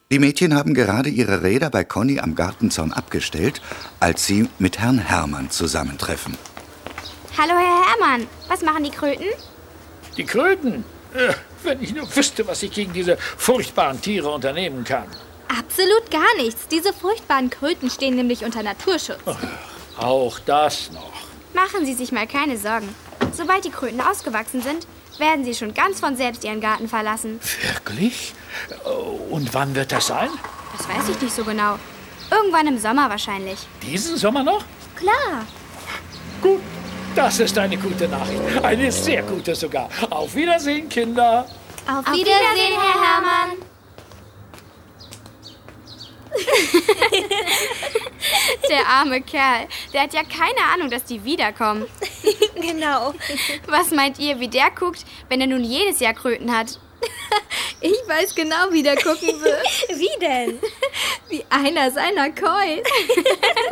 Die Mädchen haben gerade ihre Räder bei Conny am Gartenzaun abgestellt, als sie mit Herrn Hermann zusammentreffen. Hallo, Herr Hermann. Was machen die Kröten? Die Kröten? Wenn ich nur wüsste, was ich gegen diese furchtbaren Tiere unternehmen kann. Absolut gar nichts. Diese furchtbaren Kröten stehen nämlich unter Naturschutz. Auch das noch. Machen Sie sich mal keine Sorgen. Sobald die Kröten ausgewachsen sind, werden sie schon ganz von selbst ihren Garten verlassen. Wirklich? Und wann wird das sein? Das weiß ich nicht so genau. Irgendwann im Sommer wahrscheinlich. Diesen Sommer noch? Klar. Gut, das ist eine gute Nachricht. Eine sehr gute sogar. Auf Wiedersehen, Kinder. Auf Wiedersehen, Herr Hermann. Der arme Kerl. Der hat ja keine Ahnung, dass die wiederkommen. Genau. Was meint ihr, wie der guckt, wenn er nun jedes Jahr Kröten hat? Ich weiß genau, wie der gucken wird. Wie denn? Wie einer seiner Koi.